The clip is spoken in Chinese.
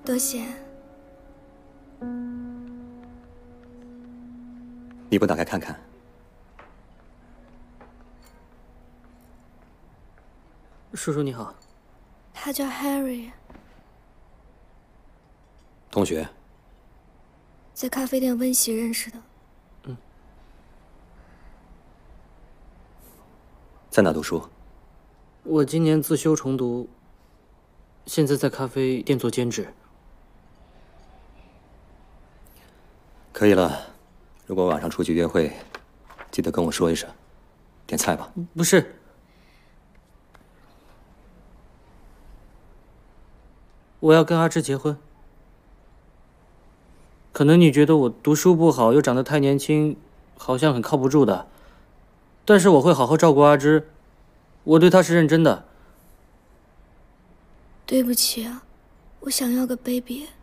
多谢。 你不打开看看？ 叔叔你好。 他叫 Harry。 同学。 在咖啡店温习认识的。 在哪读书？ 我今年自修重读，现在在咖啡店做兼职。 可以了，如果晚上出去约会，记得跟我说一声。点菜吧。 不是，我要跟阿芝结婚。可能你觉得我读书不好，又长得太年轻，好像很靠不住的。但是我会好好照顾阿芝，我对她是认真的。 对不起啊，我想要个 baby。